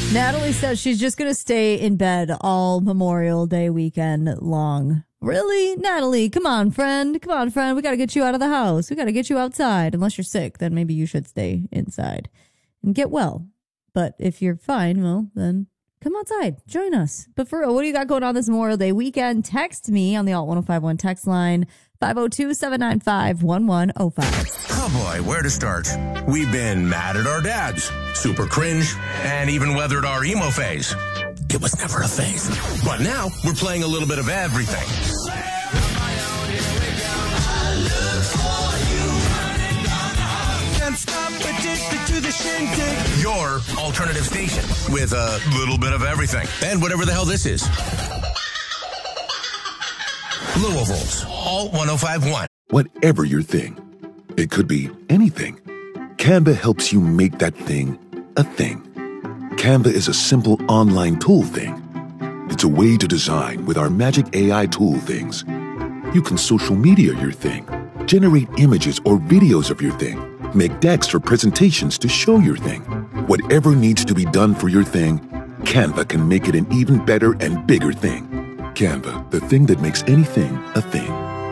Natalie says she's just going to stay in bed all Memorial Day weekend long. Really? Natalie, come on, friend. Come on, friend. We got to get you out of the house. We got to get you outside. Unless you're sick, then maybe you should stay inside and get well. But if you're fine, well, then come outside. Join us. But for real, what do you got going on this Memorial Day weekend? Text me on the Alt 1051 text line, 502-795-1105. Oh boy, where to start? We've been mad at our dads, super cringe, and even weathered our emo phase. It was never a phase. But now we're playing a little bit of everything. Your alternative station with a little bit of everything and whatever the hell this is. Louisville's Alt 1051. Whatever your thing, it could be anything. Canva helps you make that thing a thing. Canva is a simple online tool thing. It's a way to design with our magic AI tool things. You can social media your thing, generate images or videos of your thing, make decks or presentations to show your thing. Whatever needs to be done for your thing, Canva can make it an even better and bigger thing. Canva, the thing that makes anything a thing.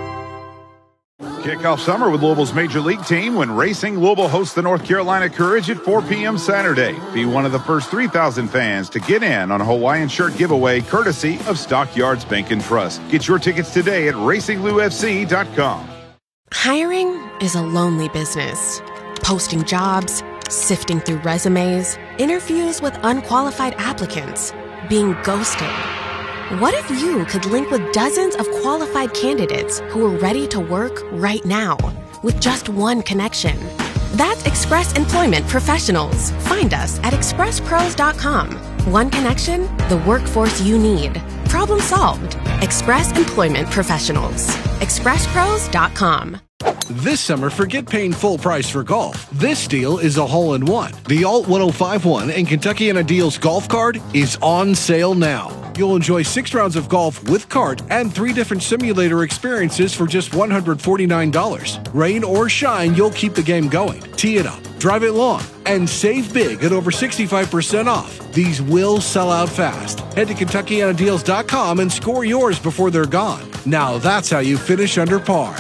Kick off summer with Louisville's Major League team when Racing Louisville hosts the North Carolina Courage at 4 p.m. Saturday. Be one of the first 3,000 fans to get in on a Hawaiian shirt giveaway courtesy of Stockyards Bank and Trust. Get your tickets today at RacingLouFC.com. Hiring is a lonely business. Posting jobs, sifting through resumes, interviews with unqualified applicants, being ghosted. What if you could link with dozens of qualified candidates who are ready to work right now with just one connection? That's Express Employment Professionals. Find us at expresspros.com. One connection, the workforce you need. Problem solved. Express Employment Professionals. expresspros.com. This summer, forget paying full price for golf. This deal is a hole-in-one. The Alt 1051 and Kentuckiana Deals golf card is on sale now. You'll enjoy 6 rounds of golf with cart and 3 different simulator experiences for just $149. Rain or shine, you'll keep the game going. Tee it up, drive it long, and save big at over 65% off. These will sell out fast. Head to KentuckianaDeals.com and score yours before they're gone. Now that's how you finish under par.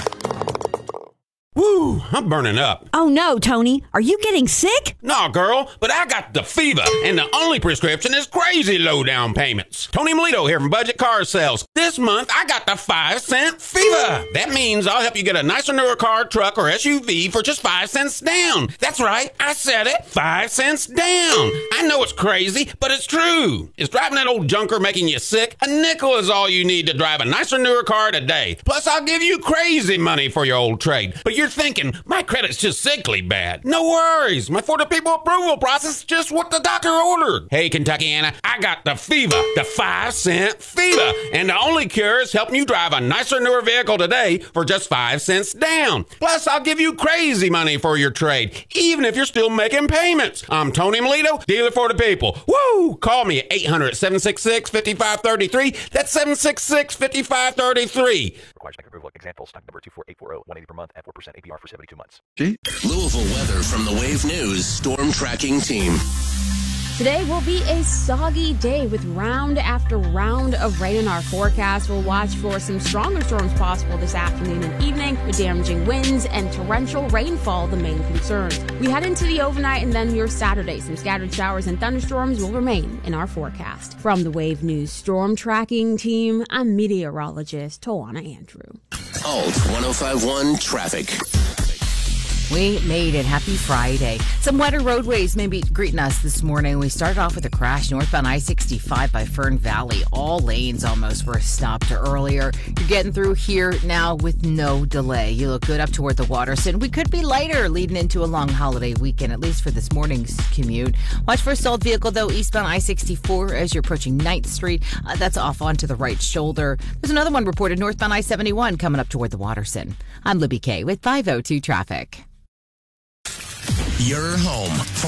Woo, I'm burning up. Oh no, Tony, are you getting sick? No, girl, but I got the fever, and the only prescription is crazy low down payments. Tony Melito here from Budget Car Sales. This month, I got the 5-cent fever. That means I'll help you get a nicer, newer car, truck, or SUV for just 5 cents down. That's right, I said it, 5 cents down. I know it's crazy, but it's true. Is driving that old junker making you sick? A nickel is all you need to drive a nicer, newer car today. Plus, I'll give you crazy money for your old trade. But you're thinking, my credit's just sickly bad. No worries. My For the People approval process is just what the doctor ordered. Hey, Kentuckiana, I got the fever, the 5-cent fever. And the only cure is helping you drive a nicer, newer vehicle today for just 5 cents down. Plus, I'll give you crazy money for your trade, even if you're still making payments. I'm Tony Melito, dealer for the people. Woo! Call me at 800-766-5533. That's 766-5533. Requires bank approval. Example, stock number 24840, $180 per month at 4% APR for 72 months. Louisville weather from the Wave News Storm Tracking Team. Today will be a soggy day with round after round of rain in our forecast. We'll watch for some stronger storms possible this afternoon and evening, with damaging winds and torrential rainfall the main concerns. We head into the overnight and then your Saturday. Some scattered showers and thunderstorms will remain in our forecast. From the Wave News Storm Tracking Team, I'm meteorologist Tawana Andrew. Alt 1051 Traffic. We made it. Happy Friday. Some wetter roadways may be greeting us this morning. We started off with a crash northbound I-65 by Fern Valley. All lanes almost were stopped earlier. You're getting through here now with no delay. You look good up toward the Waterson. We could be lighter leading into a long holiday weekend, at least for this morning's commute. Watch for a stalled vehicle, though, eastbound I-64 as you're approaching 9th Street. That's off onto the right shoulder. There's another one reported northbound I-71 coming up toward the Waterson. I'm Libby Kay with 502 Traffic. Your home